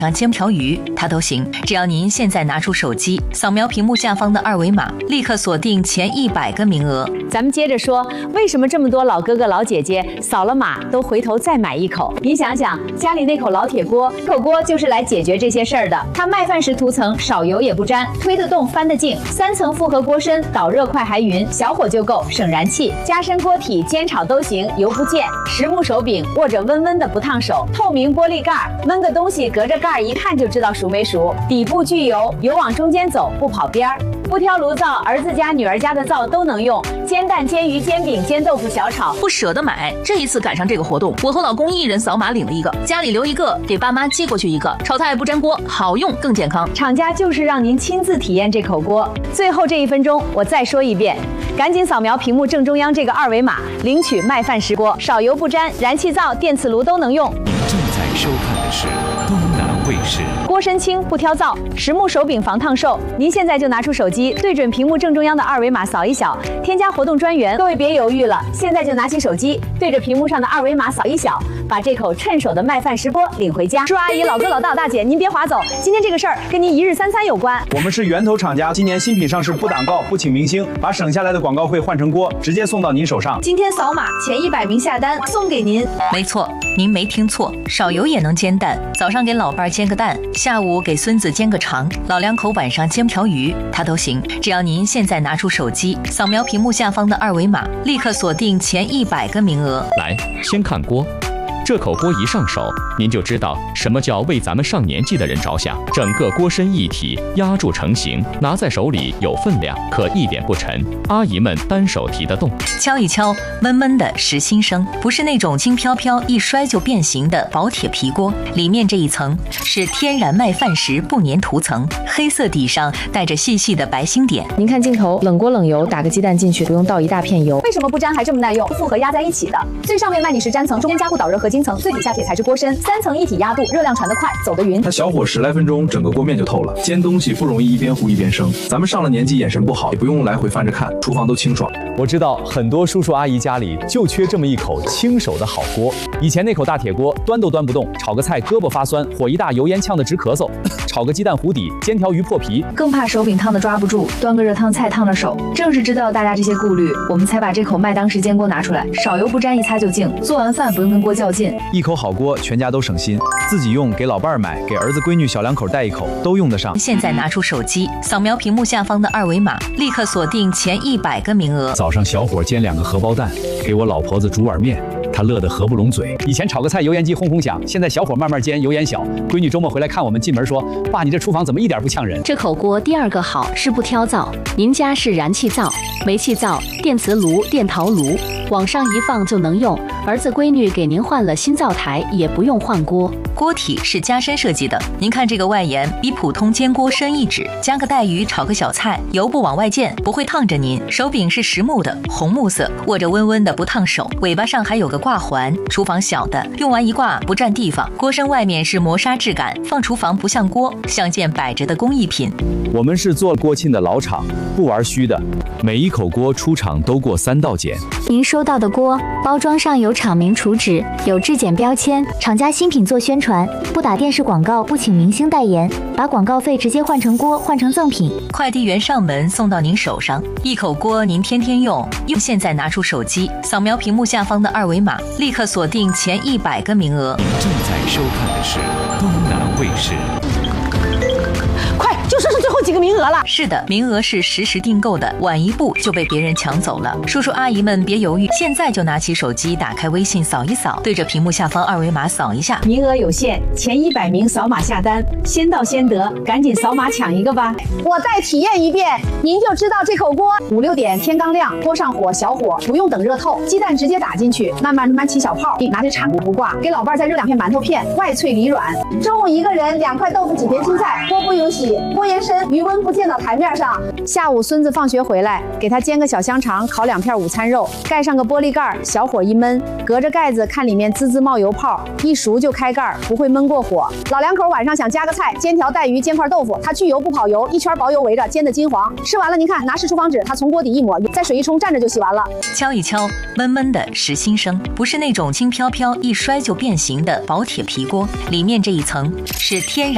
煎条鱼，它都行。只要您现在拿出手机，扫描屏幕下方的二维码，立刻锁定前100个名额。 咱们接着说，为什么这么多老哥哥老姐姐扫了码都回头再买一口？您想想，家里那口老铁锅，口锅就是来解决这些事儿的。它麦饭石涂层，少油也不沾，推得动翻得净，3层复合锅身，导热快还匀，小火就够，省燃气。加深锅体，煎炒都行，油不溅。实木手柄，握着温温的不烫手。透明玻璃盖，焖个东西隔着盖一看就知道熟没熟。底部聚油，油往中间走，不跑边儿。不挑炉灶，儿子家女儿家的灶都能用。煎蛋、煎鱼、煎饼、煎豆腐、小炒， 不舍得买。这一次赶上这个活动，我和老公一人扫码领了一个，家里留一个，给爸妈寄过去一个。炒菜不粘锅，好用更健康。 厂家就是让您亲自体验这口锅。最后这1分钟，我再说一遍，赶紧扫描屏幕正中央这个二维码，领取麦饭石锅，少油不沾，燃气灶、电磁炉都能用。 您正在收看的是东南卫视。 锅身轻不挑灶，实木手柄防烫手。您现在就拿出手机，对准屏幕正中央的二维码扫一扫，添加活动专员。各位别犹豫了，现在就拿起手机，对着屏幕上的二维码扫一扫，把这口趁手的麦饭石锅领回家。叔阿姨、老哥、老大、大姐，您别划走，今天这个事儿跟您一日三餐有关。 我们是源头厂家，今年新品上市不挡告不请明星，把省下来的广告费换成锅，直接送到您手上。 今天扫码前100名下单送给您。 没错，您没听错，少油也能煎蛋。早上给老伴儿煎个蛋，下午给孙子煎个肠，老两口晚上煎条鱼，它都行。只要您现在拿出手机，扫描屏幕下方的二维码，立刻锁定前100个名额。 来，先看锅。这口锅一上手，您就知道什么叫为咱们上年纪的人着想。整个锅身一体压铸成型，拿在手里有分量，可一点不沉。阿姨们单手提得动。 敲一敲，闷闷的实心声，不是那种轻飘飘一摔就变形的薄铁皮锅。里面这一层是天然麦饭石不粘涂层，黑色底上带着细细的白星点。 您看镜头，冷锅冷油，打个鸡蛋进去，不用倒一大片油。 为什么不粘还这么耐用？复合压在一起的，最上面麦泥石粘层，中间加固导热合金层，最底下铁材质锅身，3层一体压镀，热量传得快，走得匀。 它小火10来分钟，整个锅面就透了。煎东西不容易一边糊一边生，咱们上了年纪眼神不好，也不用来回翻着看，厨房都清爽。 我知道很多叔叔阿姨家里就缺这么一口轻手的好锅。以前那口大铁锅端都端不动，炒个菜胳膊发酸，火一大油烟呛得直咳嗽，炒个鸡蛋糊底，煎条鱼破皮， 更怕手柄烫得抓不住，端个热汤菜烫了手。正是知道大家这些顾虑，我们才把这口麦当石煎锅拿出来，少油不沾，一擦就净。做完饭不用跟锅较劲， 一口好锅，全家都省心。自己用，给老伴儿买，给儿子闺女小两口带一口，都用得上。 现在拿出手机，扫描屏幕下方的二维码，立刻锁定前100个名额。 早上小火煎2个荷包蛋，给我老婆子煮碗面，她乐得合不拢嘴。以前炒个菜油烟机轰轰响，现在小火慢慢煎，油烟小。闺女周末回来看我们，进门说：“爸，你这厨房怎么一点不呛人？” 这口锅第2个好是不挑灶，您家是燃气灶、煤气灶、电磁炉、电陶炉，往上一放就能用。儿子闺女给您换了新灶台，也不用换锅。 锅体是加深设计的，您看这个外沿比普通煎锅深1指，加个带鱼炒个小菜，油不往外溅，不会烫着您。手柄是实木的，红木色，握着温温的不烫手。尾巴上还有个挂环，厨房小的，用完一挂不占地方。锅身外面是磨砂质感，放厨房不像锅，像件摆着的工艺品。 我们是做锅庆的老厂，不玩虚的，每一口锅出厂都过3道检。 您收到的锅包装上有厂名厨址，有质检标签，厂家新品做宣传，不打电视广告，不请明星代言，把广告费直接换成锅，换成赠品。 快递员上门送到您手上，一口锅您天天用。现在拿出手机，扫描屏幕下方的二维码，立刻锁定前100个名额。 您正在收看的是东南卫视。 快，就剩最后几个名额了。 是的，名额是实时订购的，晚一步就被别人抢走了。叔叔阿姨们别犹豫，现在就拿起手机，打开微信扫一扫，对着屏幕下方二维码扫一下。 名额有限，前100名扫码下单，先到先得，赶紧扫码抢一个吧。 我再体验一遍，您就知道这口锅。5、6点天刚亮，锅上火小火，不用等热透，鸡蛋直接打进去，慢慢起小泡，拿着铲骨不挂，给老伴再热2片馒头片，外脆里软。中午一个人2块豆腐几片青菜，锅不用洗，锅沿深，余温不溅到台面上。 下午孙子放学回来，给他煎个小香肠，烤2片午餐肉，盖上个玻璃盖，小火一焖，隔着盖子看里面滋滋冒油泡，一熟就开盖，不会焖过火。老两口晚上想加个菜，煎条带鱼，煎块豆腐，它去油不跑油，一圈薄油围着，煎的金黄。吃完了您看，拿湿厨房纸，它从锅底一抹，再水一冲，蘸着就洗完了。 敲一敲，闷闷的实心声，不是那种轻飘飘一摔就变形的薄铁皮锅，里面这一层是天然